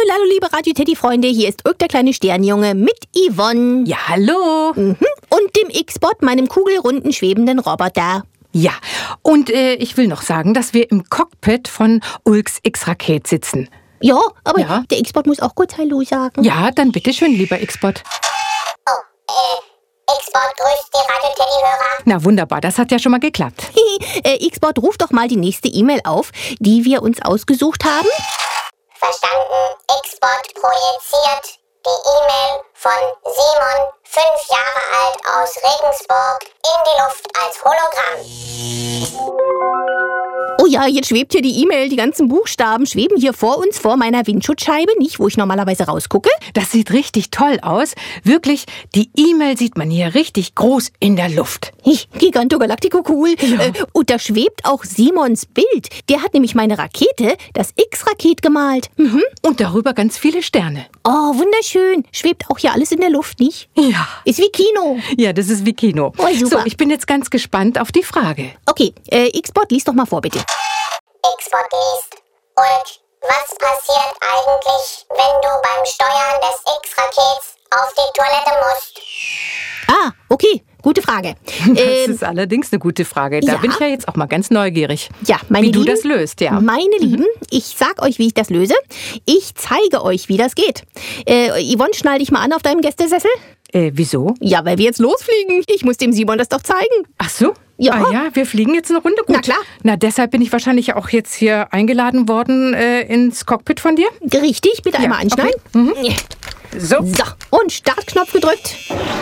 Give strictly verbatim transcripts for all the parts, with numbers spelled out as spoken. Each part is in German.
hallo, liebe Radio-Teddy-Freunde, hier ist Ulk, der kleine Sternjunge, mit Yvonne. Ja, hallo. Mhm. Und dem X-Bot, meinem kugelrunden, schwebenden Roboter. Ja, und äh, ich will noch sagen, dass wir im Cockpit von Ulks X-Raket sitzen. Ja, aber Ja. der X-Bot muss auch kurz Hallo sagen. Ja, dann bitteschön, lieber X-Bot. Oh, äh, X-Bot grüßt die Radio-Teddy-Hörer. Na wunderbar, das hat ja schon mal geklappt. äh, X-Bot, ruf doch mal die nächste E-Mail auf, die wir uns ausgesucht haben. Verstanden, X-Bot projiziert die E-Mail von Simon, fünf Jahre alt, aus Regensburg, in die Luft als Hologramm. Oh ja, jetzt schwebt hier die E-Mail, die ganzen Buchstaben schweben hier vor uns, vor meiner Windschutzscheibe, nicht, wo ich normalerweise rausgucke. Das sieht richtig toll aus. Wirklich, die E-Mail sieht man hier richtig groß in der Luft. Hi, Giganto Galactico cool. Äh, und da schwebt auch Simons Bild. Der hat nämlich meine Rakete, das X-Raket, gemalt. Mhm. Und darüber ganz viele Sterne. Oh, wunderschön. Schwebt auch hier alles in der Luft, nicht? Ja. Ist wie Kino. Ja, das ist wie Kino. Oh, super. So, ich bin jetzt ganz gespannt auf die Frage. Okay, äh, X-Bot, lies doch mal vor, bitte. X-Bot liest. Ulk, was passiert eigentlich, wenn du beim Steuern des X-Rakets auf die Toilette musst? Ah, okay, gute Frage. Das Ähm, ist allerdings eine gute Frage. Da ja. bin ich ja jetzt auch mal ganz neugierig. ja, meine Wie du Lieben, das löst, ja. Meine Lieben, ich sag euch, wie ich das löse. Ich zeige euch, wie das geht. Äh, Yvonne, schnall dich mal an auf deinem Gästesessel. Äh, wieso? Ja, weil wir jetzt losfliegen. Ich muss dem Simon das doch zeigen. Ach so? Ja. Ah ja, wir fliegen jetzt eine Runde. Gut. Na klar. Na, deshalb bin ich wahrscheinlich auch jetzt hier eingeladen worden äh, ins Cockpit von dir. Richtig, bitte einmal anschneiden. Okay. So. So, und Startknopf gedrückt.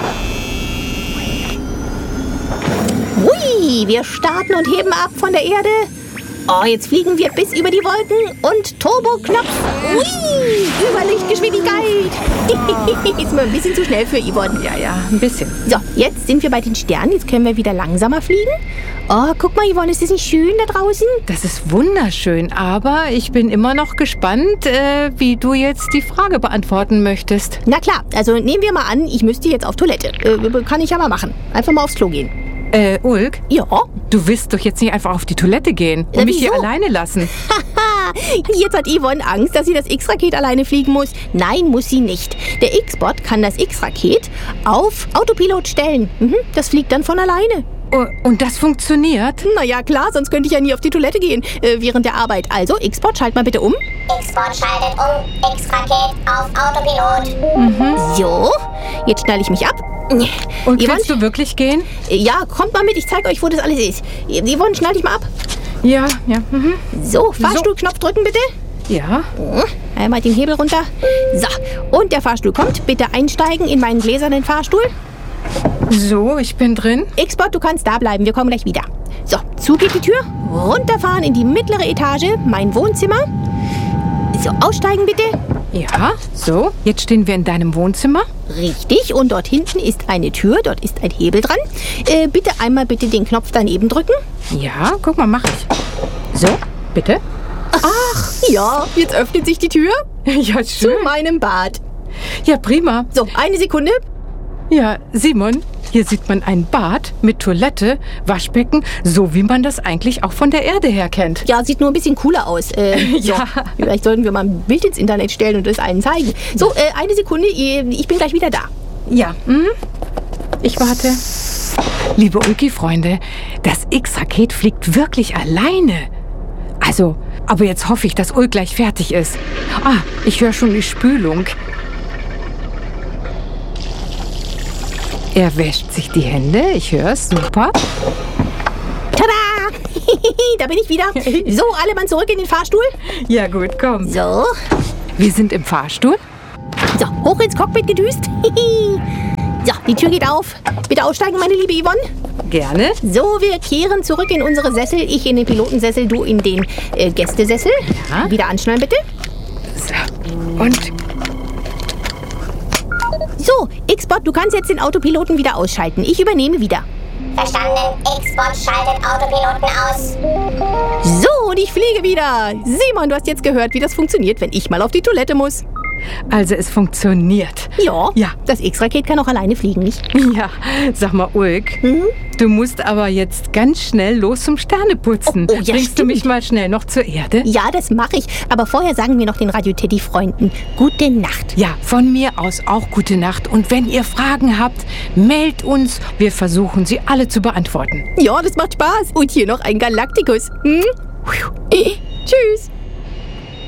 Hui, wir starten und heben ab von der Erde. Oh, jetzt fliegen wir bis über die Wolken und Turboknopf. Hui, Überlichtgeschwindigkeit. Ist mir ein bisschen zu schnell für Yvonne. Ja, ja, ein bisschen. So, jetzt sind wir bei den Sternen. Jetzt können wir wieder langsamer fliegen. Oh, guck mal, Yvonne, ist das nicht schön da draußen? Das ist wunderschön, aber ich bin immer noch gespannt, äh, wie du jetzt die Frage beantworten möchtest. Na klar, also nehmen wir mal an, ich müsste jetzt auf Toilette. Äh, kann ich ja mal machen. Einfach mal aufs Klo gehen. Äh, Ulk, Ja. du willst doch jetzt nicht einfach auf die Toilette gehen und Ja, mich hier wieso? alleine lassen. Haha, jetzt hat Yvonne Angst, dass sie das X-Raket alleine fliegen muss. Nein, muss sie nicht. Der X-Bot kann das X-Raket auf Autopilot stellen. Mhm, das fliegt dann von alleine. Oh, und das funktioniert? Na ja, klar, sonst könnte ich ja nie auf die Toilette gehen äh, während der Arbeit. Also, X-Bot, schalt mal bitte um. X-Bot schaltet um, X-Raket auf Autopilot. So, jetzt schnalle ich mich ab. Und Yvonne, willst du wirklich gehen? ja, kommt mal mit, ich zeige euch, wo das alles ist. Yvonne, schnall dich mal ab. Ja, ja. Mhm. So, Fahrstuhlknopf drücken bitte. Ja. Einmal den Hebel runter. So, und der Fahrstuhl kommt. Bitte einsteigen in meinen gläsernen Fahrstuhl. So, ich bin drin. X-Bot, du kannst da bleiben, wir kommen gleich wieder. So, zu geht die Tür. Runterfahren in die mittlere Etage, mein Wohnzimmer. So, aussteigen bitte. Ja, so. Jetzt stehen wir in deinem Wohnzimmer. Richtig, und dort hinten ist eine Tür, dort ist ein Hebel dran. Äh, bitte einmal bitte den Knopf daneben drücken. Ja, guck mal, mach ich. So, bitte. Ach, ja, jetzt öffnet sich die Tür Ja, zu schön. meinem Bad. Ja, prima. So, eine Sekunde. Ja, Simon, hier sieht man ein Bad mit Toilette, Waschbecken, so wie man das eigentlich auch von der Erde her kennt. Ja, sieht nur ein bisschen cooler aus. Äh, Ja. So, vielleicht sollten wir mal ein Bild ins Internet stellen und es allen zeigen. So, äh, eine Sekunde, ich bin gleich wieder da. Ja, mhm. Ich warte. Liebe Ulki-Freunde, das X-Raket fliegt wirklich alleine. Also, aber jetzt hoffe ich, dass Ulk gleich fertig ist. Ah, ich höre schon die Spülung. Er wäscht sich die Hände, ich höre es, super. Tada! Da bin ich wieder. So, alle Mann zurück in den Fahrstuhl. Ja gut, komm. So, Wir sind im Fahrstuhl. so, hoch ins Cockpit gedüst. So, die Tür geht auf. Bitte aussteigen, meine liebe Yvonne. Gerne. So, wir kehren zurück in unsere Sessel. Ich in den Pilotensessel, du in den äh, Gästesessel. Ja. Wieder anschnallen, bitte. So, und So, X-Bot, du kannst jetzt den Autopiloten wieder ausschalten. Ich übernehme wieder. Verstanden, X-Bot schaltet Autopiloten aus. So, und ich fliege wieder. Simon, du hast jetzt gehört, wie das funktioniert, wenn ich mal auf die Toilette muss. Also es funktioniert. Ja, Ja. das X-Raket kann auch alleine fliegen, nicht? Ja, sag mal, Ulk, Mhm. du musst aber jetzt ganz schnell los zum Sterneputzen. Oh, oh, ja, Bringst du mich stimmt. mal schnell noch zur Erde? Ja, das mache ich. Aber vorher sagen wir noch den Radio-Teddy-Freunden gute Nacht. Ja, von mir aus auch gute Nacht. Und wenn ihr Fragen habt, meldet uns. Wir versuchen, sie alle zu beantworten. Ja, das macht Spaß. Und hier noch ein Galaktikus. Hm? Tschüss.